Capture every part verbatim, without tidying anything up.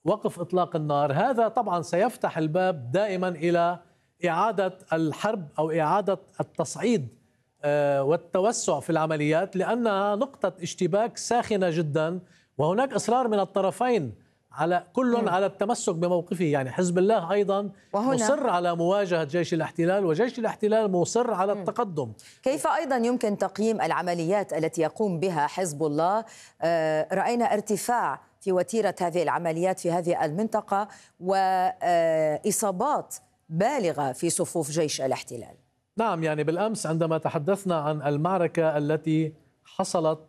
وقف إطلاق النار، هذا طبعا سيفتح الباب دائما إلى إعادة الحرب أو إعادة التصعيد والتوسع في العمليات، لأنها نقطة اشتباك ساخنة جدا، وهناك إصرار من الطرفين على كل م. على التمسك بموقفه. يعني حزب الله أيضا وهنا مصر على مواجهة جيش الاحتلال، وجيش الاحتلال مصر على م. التقدم. كيف أيضا يمكن تقييم العمليات التي يقوم بها حزب الله؟ رأينا ارتفاع في وتيرة هذه العمليات في هذه المنطقة وإصابات بالغة في صفوف جيش الاحتلال. نعم، يعني بالأمس عندما تحدثنا عن المعركة التي حصلت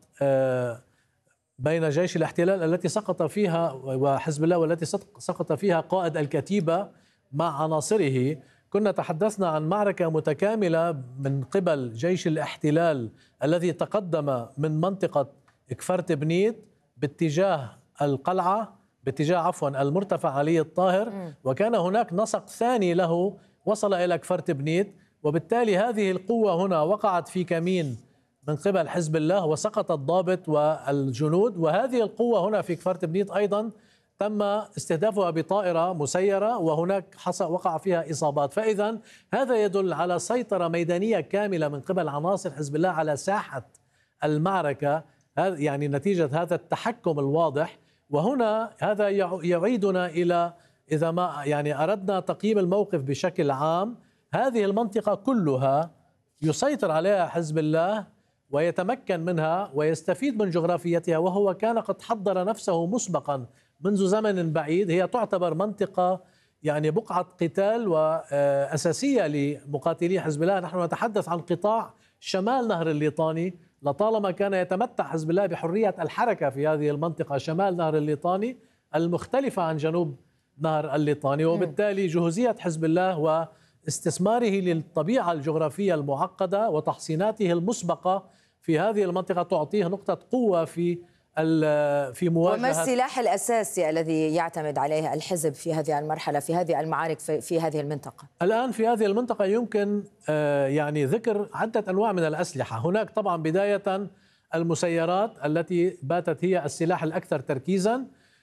بين جيش الاحتلال التي سقط فيها وحزب الله والتي سقط فيها قائد الكتيبة مع عناصره، كنا تحدثنا عن معركة متكاملة من قبل جيش الاحتلال الذي تقدم من منطقة كفر تبنيت باتجاه القلعة باتجاه عفوا المرتفع علي الطاهر، وكان هناك نسق ثاني له وصل إلى كفر تبنيت، وبالتالي هذه القوة هنا وقعت في كمين من قبل حزب الله وسقط الضابط والجنود، وهذه القوة هنا في كفر تبنيت أيضا تم استهدافها بطائرة مسيرة وهناك حصل وقع فيها إصابات. فإذا هذا يدل على سيطرة ميدانية كاملة من قبل عناصر حزب الله على ساحة المعركة، يعني نتيجة هذا التحكم الواضح. وهنا هذا يعيدنا إلى إذا ما يعني أردنا تقييم الموقف بشكل عام، هذه المنطقة كلها يسيطر عليها حزب الله ويتمكن منها ويستفيد من جغرافيتها، وهو كان قد حضر نفسه مسبقا منذ زمن بعيد. هي تعتبر منطقة يعني بقعة قتال وأساسية لمقاتلي حزب الله. نحن نتحدث عن قطاع شمال نهر الليطاني، لطالما كان يتمتع حزب الله بحرية الحركة في هذه المنطقة شمال نهر الليطاني المختلفة عن جنوب نهر الليطاني، وبالتالي جهوزية حزب الله واستثماره للطبيعة الجغرافية المعقدة وتحصيناته المسبقة في هذه المنطقة تعطيه نقطة قوة في في مواجهة. وما السلاح الأساسي الذي يعتمد عليه الحزب في هذه المرحلة في هذه المعارك في, في هذه المنطقة؟ الآن في هذه المنطقة يمكن يعني ذكر عدة أنواع من الأسلحة. هناك طبعا بداية المسيرات التي باتت هي السلاح الأكثر تركيزا،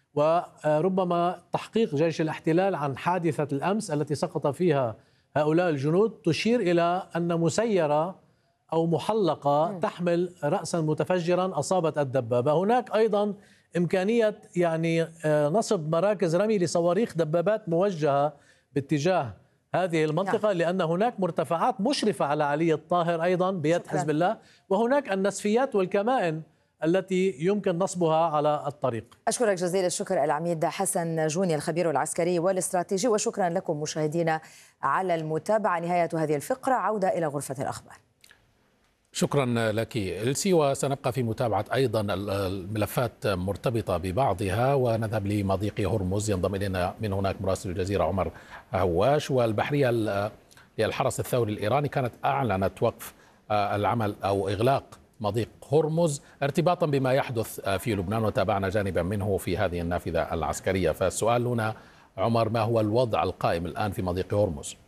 وربما تحقيق جيش الاحتلال عن حادثة الأمس التي سقط فيها هؤلاء الجنود تشير إلى أن مسيرة أو محلقة م. تحمل رأسا متفجرا أصابت الدبابة. هناك أيضا إمكانية يعني نصب مراكز رمي لصواريخ دبابات موجهة باتجاه هذه المنطقة، نعم. لأن هناك مرتفعات مشرفة على علي الطاهر أيضا بيد شكرا. حزب الله، وهناك النسفيات والكمائن التي يمكن نصبها على الطريق. أشكرك جزيل الشكر العميد حسن جوني الخبير العسكري والاستراتيجي، وشكرا لكم مشاهدينا على المتابعة. نهاية هذه الفقرة، عودة إلى غرفة الأخبار. شكرا لك إلسي، وسنبقى في متابعة أيضا الملفات مرتبطة ببعضها، ونذهب لمضيق هرمز. ينضم إلينا من هناك مراسل الجزيرة عمر هواش. والبحرية للحرس الثوري الإيراني كانت أعلنت وقف العمل أو إغلاق مضيق هرمز ارتباطا بما يحدث في لبنان، وتابعنا جانبا منه في هذه النافذة العسكرية. فالسؤال هنا عمر، ما هو الوضع القائم الآن في مضيق هرمز؟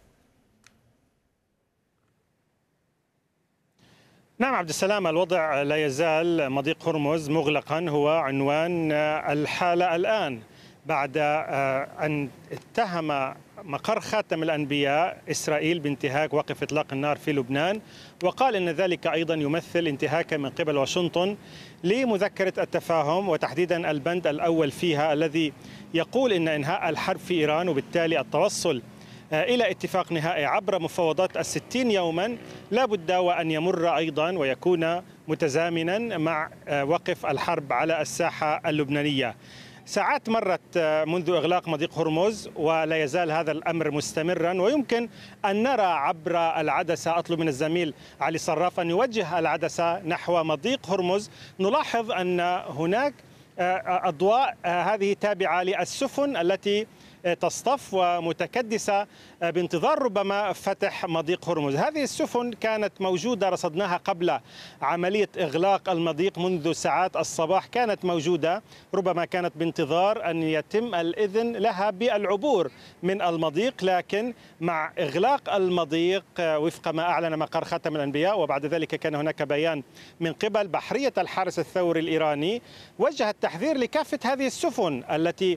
نعم عبد السلام، الوضع لا يزال مضيق هرمز مغلقا، هو عنوان الحالة الآن بعد أن اتهم مقر خاتم الأنبياء إسرائيل بانتهاك وقف إطلاق النار في لبنان، وقال إن ذلك أيضا يمثل انتهاكا من قبل واشنطن لمذكرة التفاهم، وتحديدا البند الأول فيها الذي يقول إن إنهاء الحرب في إيران وبالتالي التوصل إلى اتفاق نهائي عبر مفاوضات الستين يوما لا بد وأن يمر أيضا ويكون متزامنا مع وقف الحرب على الساحة اللبنانية. ساعات مرت منذ إغلاق مضيق هرمز ولا يزال هذا الأمر مستمرا، ويمكن أن نرى عبر العدسة، أطلب من الزميل علي صراف أن يوجه العدسة نحو مضيق هرمز. نلاحظ أن هناك أضواء هذه تابعة للسفن التي تصطف ومتكدسة بانتظار ربما فتح مضيق هرمز. هذه السفن كانت موجودة، رصدناها قبل عملية إغلاق المضيق منذ ساعات الصباح، كانت موجودة، ربما كانت بانتظار أن يتم الإذن لها بالعبور من المضيق، لكن مع إغلاق المضيق وفق ما أعلن مقر خاتم الأنبياء، وبعد ذلك كان هناك بيان من قبل بحرية الحرس الثوري الإيراني وجه التحذير لكافة هذه السفن التي